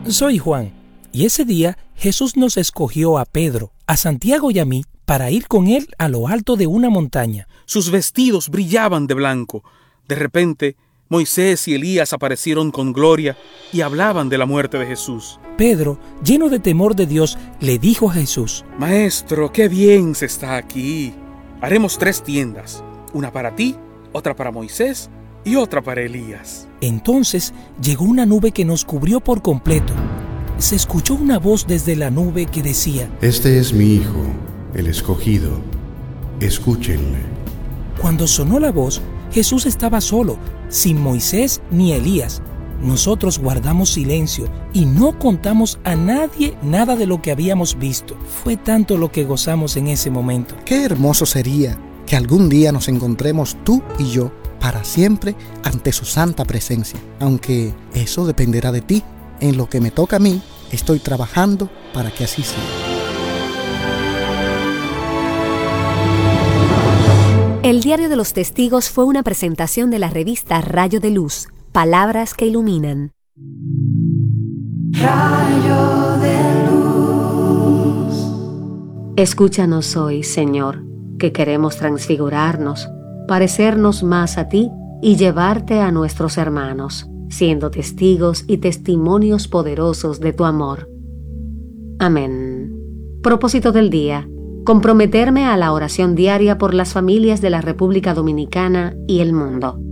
Soy Juan, y ese día Jesús nos escogió a Pedro, a Santiago y a mí para ir con él a lo alto de una montaña. Sus vestidos brillaban de blanco. De repente, Moisés y Elías aparecieron con gloria y hablaban de la muerte de Jesús. Pedro, lleno de temor de Dios, le dijo a Jesús: Maestro, qué bien se está aquí. Haremos 3 tiendas, una para ti, otra para Moisés y otra para Elías. Entonces llegó una nube que nos cubrió por completo. Se escuchó una voz desde la nube que decía: Este es mi Hijo, el escogido. Escúchenle. Cuando sonó la voz, Jesús estaba solo, sin Moisés ni Elías. Nosotros guardamos silencio y no contamos a nadie nada de lo que habíamos visto. Fue tanto lo que gozamos en ese momento. Qué hermoso sería que algún día nos encontremos tú y yo para siempre ante su santa presencia. Aunque eso dependerá de ti. En lo que me toca a mí, estoy trabajando para que así sea. El Diario de los Testigos fue una presentación de la revista Rayo de Luz, palabras que iluminan. Rayo de luz. Escúchanos hoy, Señor, que queremos transfigurarnos, parecernos más a ti y llevarte a nuestros hermanos, siendo testigos y testimonios poderosos de tu amor. Amén. Propósito del día: comprometerme a la oración diaria por las familias de la República Dominicana y el mundo.